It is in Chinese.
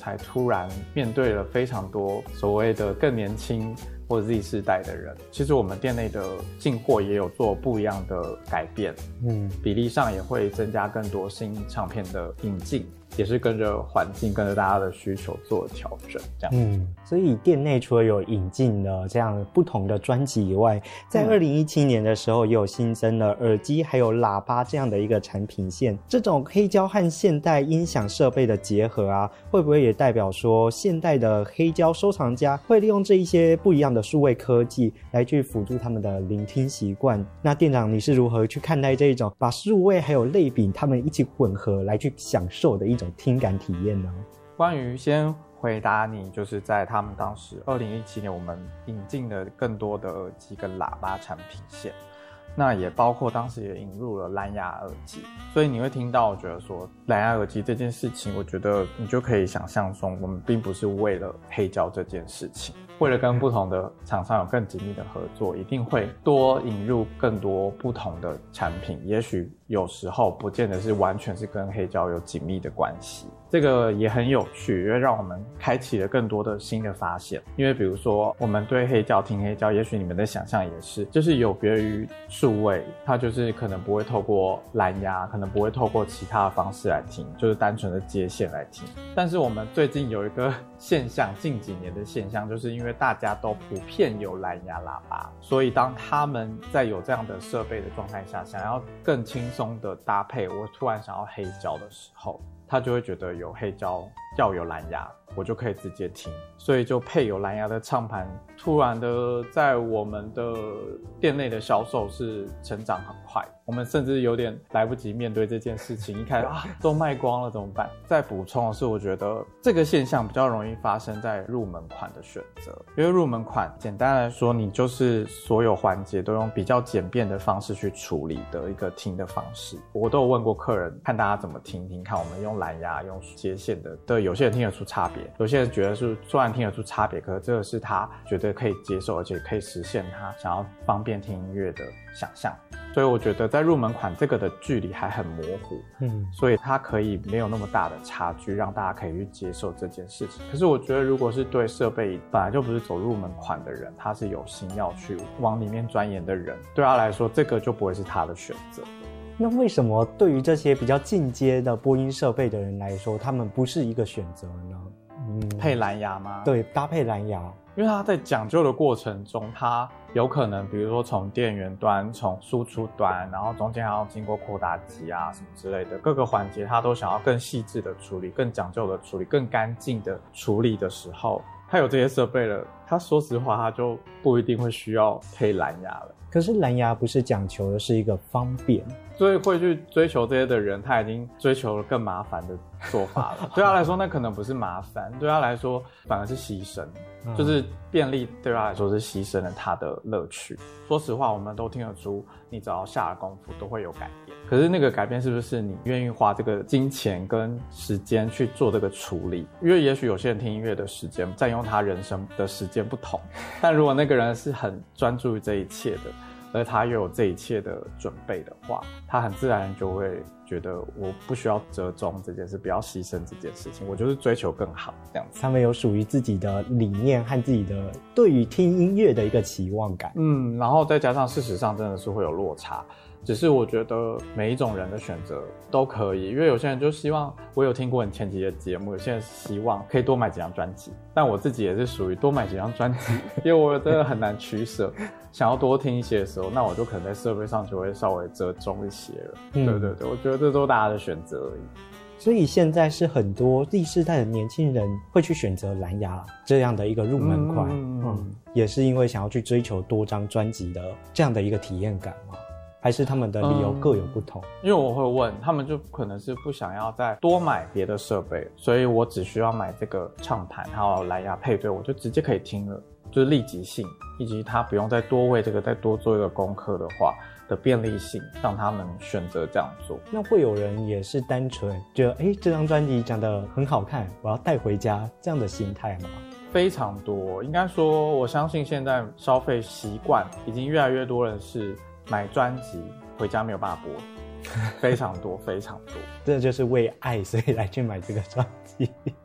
才突然面对了非常多所谓的更年轻或者 Z 世代的人。其实我们店内的进货也有做不一样的改变，比例上也会增加更多新唱片的引进，也是跟着环境跟着大家的需求做调整这样。 所以店内除了有引进了这样不同的专辑以外，在2017年的时候也有新增了耳机还有喇叭这样的一个产品线。这种黑胶和现代音响设备的结合啊，会不会也代表说现代的黑胶收藏家会利用这一些不一样的数位科技来去辅助他们的聆听习惯？那店长你是如何去看待这一种把数位还有类比他们一起混合来去享受的一种听感体验呢？ 关于先回答你，就是在他们当时2017年我们引进了更多的耳机跟喇叭产品线，那也包括当时也引入了蓝牙耳机。所以你会听到我觉得说蓝牙耳机这件事情，我觉得你就可以想象中我们并不是为了黑胶这件事情，为了跟不同的厂商有更紧密的合作，一定会多引入更多不同的产品，也许有时候不见得是完全是跟黑胶有紧密的关系。这个也很有趣，因为让我们开启了更多的新的发现。因为比如说我们对黑胶听黑胶，也许你们的想象也是，就是有别于数位，它就是可能不会透过蓝牙，可能不会透过其他的方式来听，就是单纯的接线来听。但是我们最近有一个现象，近几年的现象，就是因为大家都普遍有蓝牙喇叭，所以当他们在有这样的设备的状态下，想要更轻松的搭配我突然想要黑胶的时候，他就会觉得有黑胶要有蓝牙，我就可以直接听，所以就配有蓝牙的唱盘突然的在我们的店内的销售是成长很快，我们甚至有点来不及面对这件事情，一开始都卖光了怎么办？再补充的是，我觉得这个现象比较容易发生在入门款的选择，因为入门款简单来说，你就是所有环节都用比较简便的方式去处理的一个听的方式。我都有问过客人，看大家怎么听听看，我们用蓝牙用接线的，有些人听得出差别，有些人觉得是虽然听得出差别，可是这个是他觉得可以接受，而且可以实现他想要方便听音乐的想象。所以我觉得在入门款这个的距离还很模糊，所以它可以没有那么大的差距，让大家可以去接受这件事情。可是我觉得如果是对设备本来就不是走入门款的人，他是有心要去往里面钻研的人，对他来说这个就不会是他的选择。 那为什么对于这些比较进阶的播音设备的人来说，他们不是一个选择呢？ 配蓝牙吗？ 对，搭配蓝牙， 因为它在讲究的过程中，它有可能比如说从电源端从输出端，然后中间还要经过扩大机啊什么之类的各个环节，它都想要更细致的处理，更讲究的处理，更干净的处理的时候，它有这些设备了，它说实话它就不一定会需要配蓝牙了。 可是蓝牙不是讲求的是一个方便， 所以会去追求这些的人，他已经追求了更麻烦的做法了。对他来说那可能不是麻烦，对他来说反而是牺牲，就是便利对他来说是牺牲了他的乐趣。说实话我们都听得出你只要下了功夫都会有改变，可是那个改变是不是你愿意花这个金钱跟时间去做这个处理？因为也许有些人听音乐的时间占用他人生的时间不同，但如果那个人是很专注于这一切的，而他又有这一切的准备的话，他很自然就会觉得我不需要折中这件事，不要牺牲这件事情，我就是追求更好这样子。 他们有属于自己的理念和自己的对于听音乐的一个期望感。 然后再加上事实上真的是会有落差，只是我觉得每一种人的选择都可以，因为有些人就希望，我有听过你前期的节目，有些人希望可以多买几张专辑，但我自己也是属于多买几张专辑，因为我真的很难取舍，想要多听一些的时候，那我就可能在设备上就会稍微折中一些了。对对对，我觉得这都大家的选择而已。 所以现在是很多第世代的年轻人会去选择蓝牙这样的一个入门款，也是因为想要去追求多张专辑的这样的一个体验感吗？还是他们的理由各有不同？ 因为我会问他们，就可能是不想要再多买别的设备，所以我只需要买这个唱盘还有蓝牙配对，我就直接可以听了，就是立即性，以及他不用再多为这个再多做一个功课的话的便利性，让他们选择这样做。 那会有人也是单纯觉得这张专辑讲得很好看，我要带回家这样的心态吗？ 非常多，应该说我相信现在消费习惯已经越来越多人是买专辑回家没有办法播，非常多非常多。 这就是为爱所以来去买这个专辑。